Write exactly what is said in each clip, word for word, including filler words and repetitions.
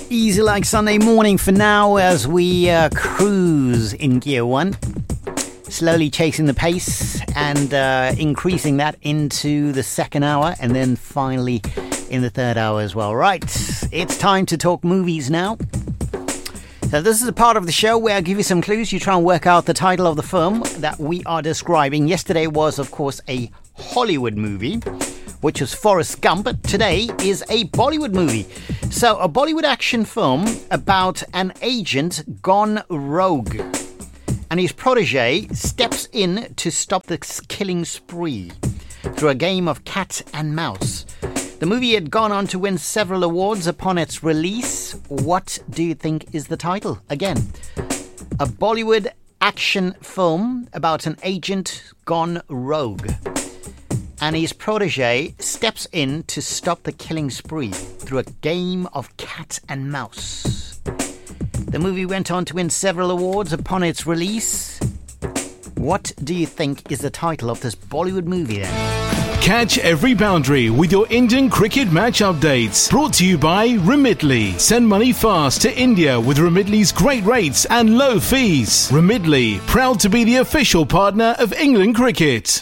Easy like Sunday morning for now as we uh, cruise in Gear one. Slowly chasing the pace and uh, increasing that into the second hour and then finally in the third hour as well. Right, it's time to talk movies now. So this is a part of the show where I give you some clues. You try and work out the title of the film that we are describing. Yesterday was, of course, a Hollywood movie, which was Forrest Gump, but today is a Bollywood movie. So a Bollywood action film about an agent gone rogue. And his protege steps in to stop the killing spree through a game of cat and mouse. The movie had gone on to win several awards upon its release. What do you think is the title? Again, a Bollywood action film about an agent gone rogue. And his protege steps in to stop the killing spree through a game of cat and mouse. The movie went on to win several awards upon its release. What do you think is the title of this Bollywood movie then? Catch every boundary with your Indian cricket match updates. Brought to you by Remitly. Send money fast to India with Remitly's great rates and low fees. Remitly, proud to be the official partner of England cricket.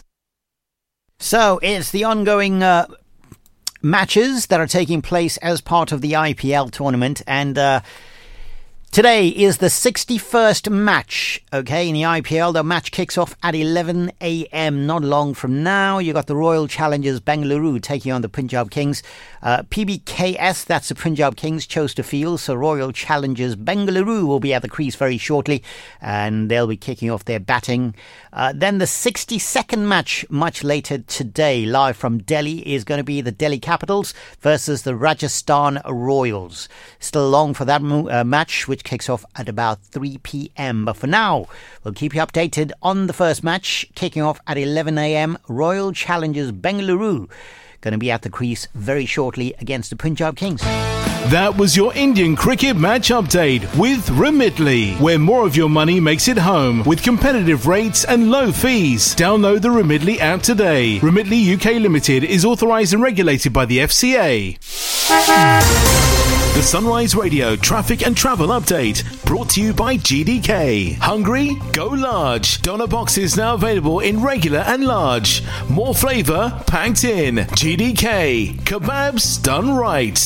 So it's the ongoing uh, matches that are taking place as part of the I P L tournament, and uh, today is the sixty-first match, okay, in the I P L. The match kicks off at eleven a.m. Not long from now. You got the Royal Challengers Bengaluru taking on the Punjab Kings. Uh, P B K S, that's the Punjab Kings, chose to field, so Royal Challengers Bengaluru will be at the crease very shortly, and they'll be kicking off their batting. Uh, then the sixty-second match, much later today, live from Delhi, is going to be the Delhi Capitals versus the Rajasthan Royals. Still long for that mo- uh, match, which kicks off at about three p.m. But for now, we'll keep you updated on the first match, kicking off at eleven a.m. Royal Challengers Bengaluru going to be at the crease very shortly against the Punjab Kings. That was your Indian cricket match update with Remitly, where more of your money makes it home with competitive rates and low fees. Download the Remitly app today. Remitly U K Limited is authorised and regulated by the F C A. The Sunrise Radio traffic and travel update brought to you by G D K. Hungry? Go large. Doner boxes now available in regular and large. More flavour packed in. G D K. Kebabs done right.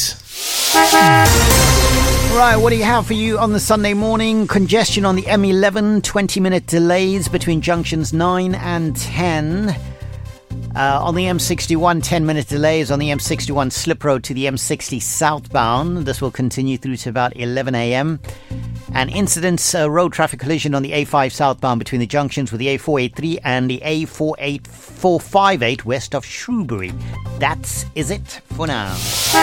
Right, what do you have for you on the Sunday morning? Congestion on the M eleven, twenty minute delays between junctions nine and ten. Uh, on the M sixty-one, ten minute delays on the M sixty-one slip road to the M sixty southbound. This will continue through to about eleven a.m. An incident, uh, road traffic collision on the A five southbound between the junctions with the A four eighty-three and the A four fifty-eight west of Shrewsbury. That is it for now.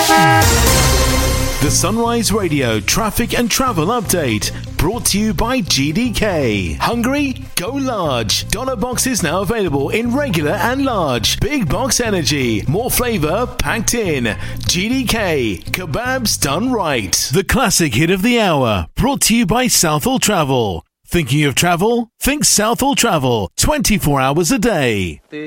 The Sunrise Radio traffic and travel update brought to you by G D K. Hungry? Go large. Doner boxes now available in regular and large. Big box energy. More flavour packed in. G D K. Kebabs done right. The classic hit of the hour brought to you by Southall Travel. Thinking of travel? Think Southall Travel. twenty-four hours a day.